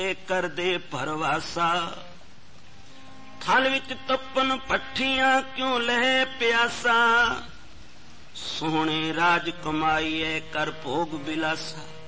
कर दे भरवासा। थल विच तपन पट्ठियां क्यों लहे प्यासा। सोहणे राज कमाईए कर भोग बिलासा।